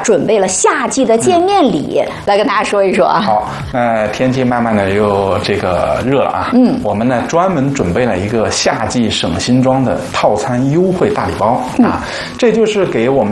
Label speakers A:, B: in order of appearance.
A: 准备了夏季的见面礼，来跟大家说一说啊。
B: 好，天气慢慢的又这个热了啊，我们呢专门准备了一个夏季省新装的套餐优惠大礼包啊，这就是给我们